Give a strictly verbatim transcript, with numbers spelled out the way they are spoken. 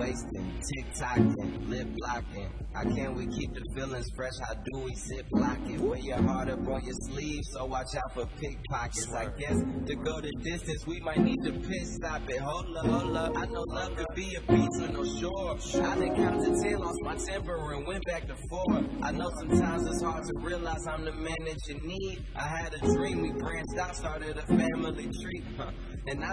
heisting, tick-tocking, lip-locking. How can we keep the feelings fresh? How do we sit blocking? Wear your heart up on your sleeve, so watch out for pickpockets. I guess to go the distance, we might need to pit stop it. Hold up, hold up. I know love could be a beach with no shore. I done count to ten, lost my temper and went back to four. I know sometimes it's hard to realize I'm the man that you need. I had a dream, we branched out, started a family tree. Huh. And I